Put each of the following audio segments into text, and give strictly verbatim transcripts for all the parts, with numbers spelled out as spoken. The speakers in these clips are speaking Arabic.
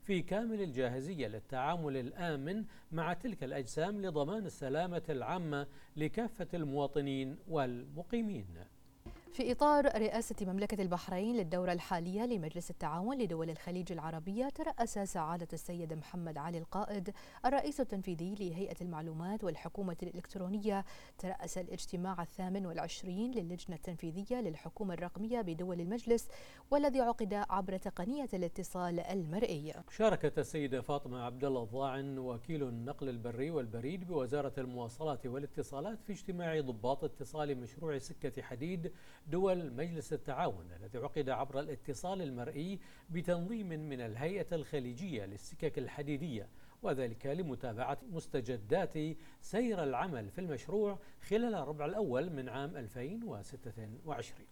في كامل الجاهزية للتعامل الآمن مع تلك الأجسام لضمان السلامة العامة لكافة المواطنين والمقيمين. في إطار رئاسة مملكة البحرين للدورة الحالية لمجلس التعاون لدول الخليج العربية، ترأس سعادة السيد محمد علي القائد الرئيس التنفيذي لهيئة المعلومات والحكومة الإلكترونية ترأس الاجتماع الثامن والعشرين للجنة التنفيذية للحكومة الرقمية بدول المجلس، والذي عقد عبر تقنية الاتصال المرئي. شاركت السيدة فاطمة عبد الله الضاعن وكيل النقل البري والبريد بوزارة المواصلات والاتصالات في اجتماع ضباط اتصال مشروع سكة حديد دول مجلس التعاون الذي عقد عبر الاتصال المرئي بتنظيم من الهيئة الخليجية للسكك الحديدية، وذلك لمتابعة مستجدات سير العمل في المشروع خلال الربع الأول من عام ألفين وستة وعشرين.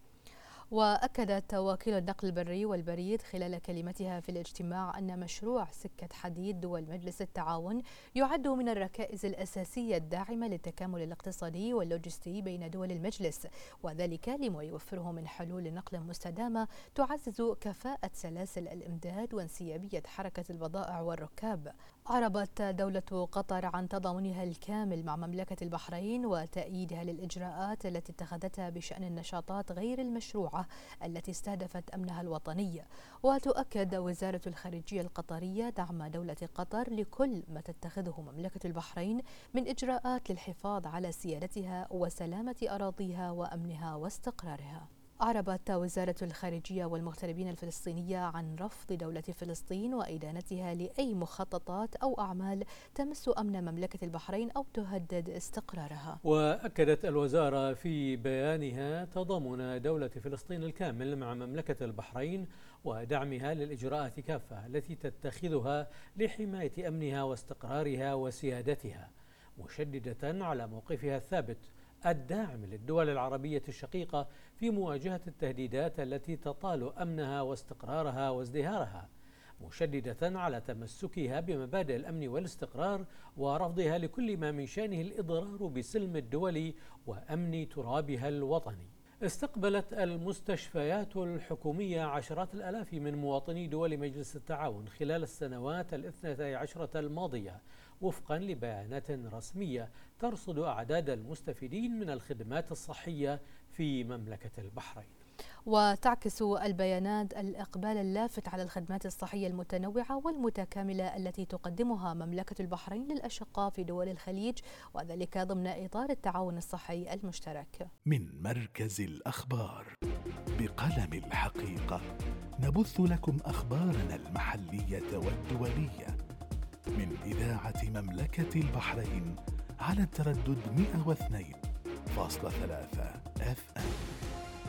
وأكدت وكيل النقل البري والبريد خلال كلمتها في الاجتماع أن مشروع سكة حديد دول مجلس التعاون يعد من الركائز الأساسية الداعمة للتكامل الاقتصادي واللوجستي بين دول المجلس، وذلك لما يوفره من حلول نقل مستدامة تعزز كفاءة سلاسل الإمداد وانسيابية حركة البضائع والركاب. أعربت دولة قطر عن تضامنها الكامل مع مملكة البحرين وتأييدها للإجراءات التي اتخذتها بشأن النشاطات غير المشروعة التي استهدفت أمنها الوطني. وتؤكد وزارة الخارجية القطرية دعم دولة قطر لكل ما تتخذه مملكة البحرين من إجراءات للحفاظ على سيادتها وسلامة أراضيها وأمنها واستقرارها. أعربت وزارة الخارجية والمغتربين الفلسطينية عن رفض دولة فلسطين وإدانتها لأي مخططات أو أعمال تمس أمن مملكة البحرين أو تهدد استقرارها. وأكدت الوزارة في بيانها تضامن دولة فلسطين الكامل مع مملكة البحرين ودعمها للإجراءات كافة التي تتخذها لحماية أمنها واستقرارها وسيادتها، مشددة على موقفها الثابت الداعم للدول العربية الشقيقة في مواجهة التهديدات التي تطال أمنها واستقرارها وازدهارها، مشددة على تمسكها بمبادئ الأمن والاستقرار ورفضها لكل ما من شأنه الإضرار بسلم الدول وأمن ترابها الوطني. استقبلت المستشفيات الحكومية عشرات الآلاف من مواطني دول مجلس التعاون خلال السنوات الاثنتي عشرة الماضية وفقا لبيانات رسمية ترصد أعداد المستفيدين من الخدمات الصحية في مملكة البحرين. وتعكس البيانات الإقبال اللافت على الخدمات الصحية المتنوعة والمتكاملة التي تقدمها مملكة البحرين للأشقاء في دول الخليج، وذلك ضمن إطار التعاون الصحي المشترك. من مركز الأخبار بقلم الحقيقة نبث لكم أخبارنا المحلية والدولية من إذاعة مملكة البحرين على التردد مئة واثنين فاصلة ثلاثة إف إم.